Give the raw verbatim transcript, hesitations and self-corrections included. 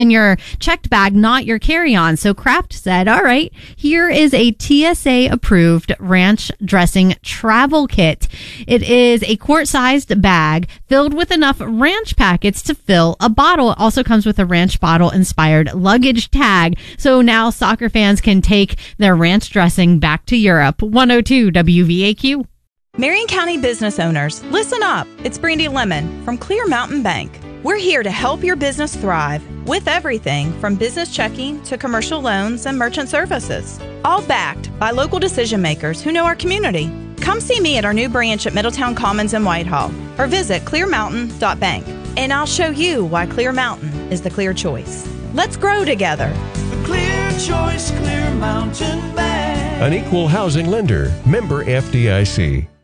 in your checked bag, not your carry-on. So Kraft said, all right, here is a T S A approved ranch dressing travel kit. It is a quart-sized bag filled with enough ranch packets to fill a bottle. It also comes with a ranch bottle inspired luggage tag. So now soccer fans can take their ranch dressing back to Europe. one oh two W V A Q. Marion County business owners, listen up. It's Brandy Lemon from Clear Mountain Bank. We're here to help your business thrive with everything from business checking to commercial loans and merchant services, all backed by local decision makers who know our community. Come see me at our new branch at Middletown Commons in Whitehall or visit clear mountain dot bank, and I'll show you why Clear Mountain is the clear choice. Let's grow together. The clear choice, Clear Mountain Bank. An equal housing lender, member F D I C.